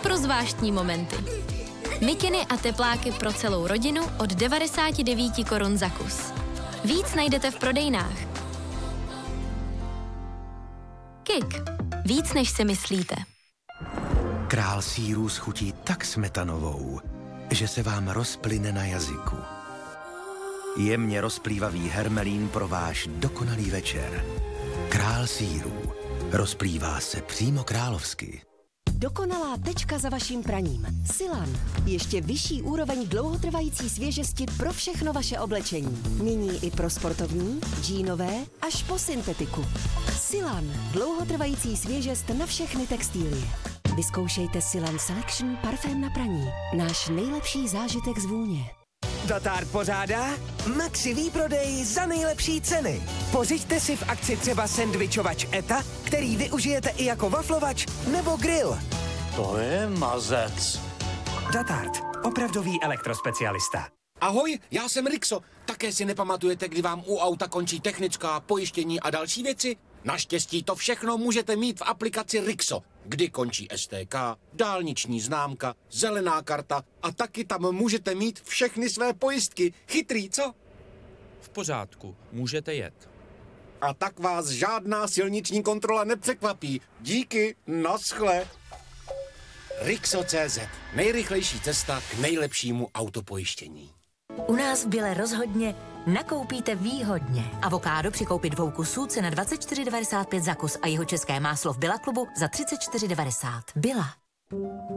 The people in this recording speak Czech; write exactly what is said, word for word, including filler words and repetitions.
pro zvláštní momenty. Mikiny a tepláky pro celou rodinu od devadesát devět korun za kus. Víc najdete v prodejnách. Kik. Víc, než si myslíte. Král sýrů schutí tak smetanovou, že se vám rozplyne na jazyku. Jemně rozplývavý hermelín pro váš dokonalý večer. Král sýrů. Rozplývá se přímo královsky. Dokonalá tečka za vaším praním. Silan. Ještě vyšší úroveň dlouhotrvající svěžesti pro všechno vaše oblečení. Nyní i pro sportovní, džínové až po syntetiku. Silan. Dlouhotrvající svěžest na všechny textilie. Vyzkoušejte Silan Selection parfém na praní. Náš nejlepší zážitek z vůně. Datard pořádá maxi výprodej za nejlepší ceny. Pořiďte si v akci třeba sendvičovač Eta, který využijete i jako waflovač nebo grill. To je mazec. Datard, opravdový elektrospecialista. Ahoj, já jsem Rixo. Také si nepamatujete, kdy vám u auta končí technická, pojištění a další věci? Naštěstí to všechno můžete mít v aplikaci Rixo, kdy končí S T K, dálniční známka, zelená karta a taky tam můžete mít všechny své pojistky. Chytrý, co? V pořádku, můžete jet. A tak vás žádná silniční kontrola nepřekvapí. Díky, naschle. Rixo tečka cé zet. Nejrychlejší cesta k nejlepšímu autopojištění. U nás v Bile rozhodně nakoupíte výhodně. Avokádo při koupi dvou kusů cena dvacet čtyři devadesát pět za kus a jeho české máslo v Billa klubu za třicet čtyři devadesát. Billa.